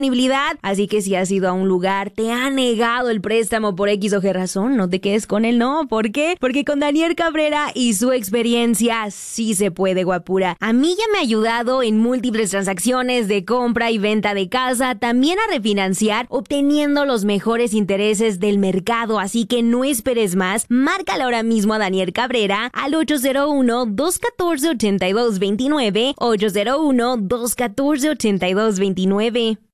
disponibilidad. Así que si has ido a un lugar, te ha negado el préstamo por X o G razón, no te quedes con el no. ¿Por qué? Porque con Daniel Cabrera y su experiencia sí se puede, guapura. A mí ya me ha ayudado en múltiples transacciones de compra y venta de casa, también a refinanciar, obteniendo los mejores intereses del mercado. Así que no esperes más, márcale ahora mismo a Daniel Cabrera al 801-214-8229, 801-214-8229.